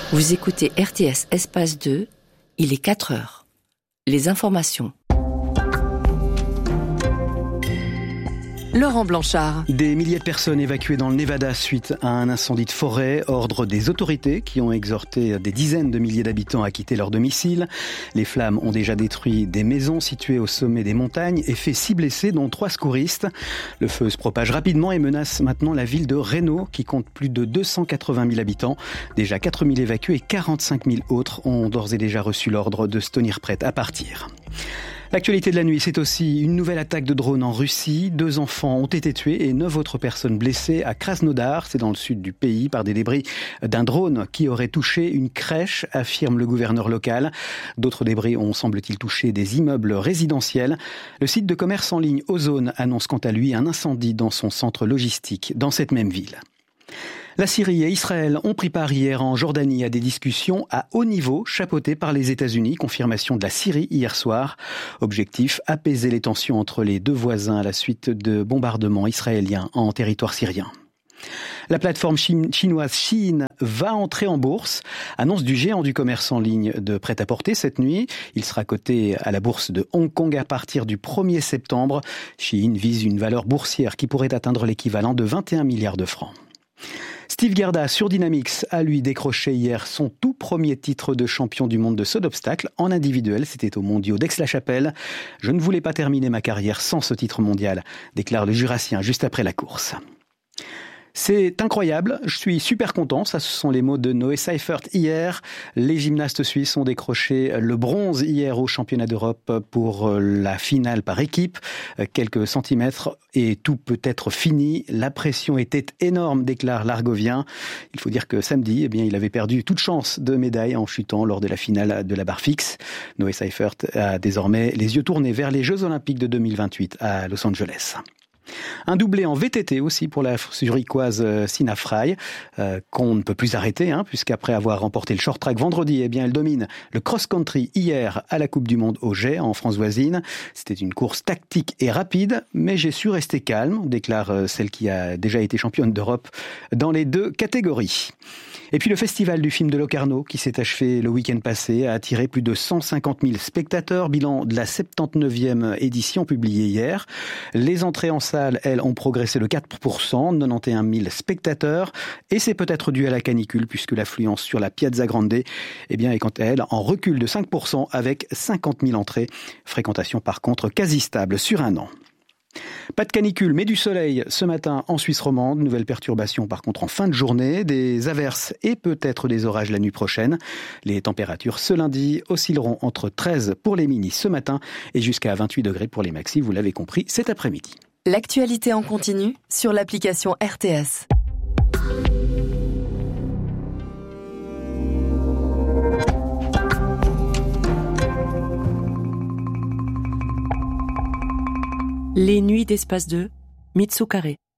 Vous écoutez RTS Espace 2, il est 4 heures. Les informations. Laurent Blanchard. Des milliers de personnes évacuées dans le Nevada suite à un incendie de forêt. Ordre des autorités qui ont exhorté des dizaines de milliers d'habitants à quitter leur domicile. Les flammes ont déjà détruit des maisons situées au sommet des montagnes et fait 6 blessés, dont 3 secouristes. Le feu se propage rapidement et menace maintenant la ville de Reno, qui compte plus de 280 000 habitants. Déjà 4 000 évacués et 45 000 autres ont d'ores et déjà reçu l'ordre de se tenir prêts à partir. L'actualité de la nuit, c'est aussi une nouvelle attaque de drone en Russie. 2 enfants ont été tués et 9 autres personnes blessées à Krasnodar, c'est dans le sud du pays, par des débris d'un drone qui aurait touché une crèche, affirme le gouverneur local. D'autres débris ont, semble-t-il, touché des immeubles résidentiels. Le site de commerce en ligne Ozone annonce quant à lui un incendie dans son centre logistique dans cette même ville. La Syrie et Israël ont pris part hier en Jordanie à des discussions à haut niveau chapeautées par les États-Unis. Confirmation de la Syrie hier soir. Objectif, apaiser les tensions entre les deux voisins à la suite de bombardements israéliens en territoire syrien. La plateforme chinoise Shein va entrer en bourse. Annonce du géant du commerce en ligne de prêt-à-porter cette nuit. Il sera coté à la bourse de Hong Kong à partir du 1er septembre. Shein vise une valeur boursière qui pourrait atteindre l'équivalent de 21 milliards de francs. Steve Gerda sur Dynamix a lui décroché hier son tout premier titre de champion du monde de saut d'obstacle en individuel. C'était aux mondiaux d'Aix-la-Chapelle. Je ne voulais pas terminer ma carrière sans ce titre mondial, déclare le Jurassien juste après la course. C'est incroyable, je suis super content, ça ce sont les mots de Noé Seifert hier. Les gymnastes suisses ont décroché le bronze hier au championnat d'Europe pour la finale par équipe. Quelques centimètres et tout peut être fini. La pression était énorme, déclare l'Argovien. Il faut dire que samedi, il avait perdu toute chance de médaille en chutant lors de la finale de la barre fixe. Noé Seifert a désormais les yeux tournés vers les Jeux Olympiques de 2028 à Los Angeles. Un doublé en VTT aussi pour la zurichoise Sina Frey, qu'on ne peut plus arrêter, puisqu'après avoir remporté le short track vendredi, elle domine le cross-country hier à la Coupe du Monde au Jet en France voisine. C'était une course tactique et rapide, mais j'ai su rester calme, déclare celle qui a déjà été championne d'Europe dans les 2 catégories. Et puis le festival du film de Locarno, qui s'est achevé le week-end passé, a attiré plus de 150 000 spectateurs, bilan de la 79e édition publiée hier. Les entrées en salle, elles, ont progressé de 4%, 91 000 spectateurs, et c'est peut-être dû à la canicule, puisque l'affluence sur la Piazza Grande est quant à elle en recul de 5% avec 50 000 entrées. Fréquentation par contre quasi stable sur un an. Pas de canicule, mais du soleil ce matin en Suisse romande. Nouvelle perturbation par contre en fin de journée. Des averses et peut-être des orages la nuit prochaine. Les températures ce lundi oscilleront entre 13 pour les minis ce matin et jusqu'à 28 degrés pour les maxis, vous l'avez compris, cet après-midi. L'actualité en continu sur l'application RTS. Les nuits d'Espace 2, Mitsu Carré.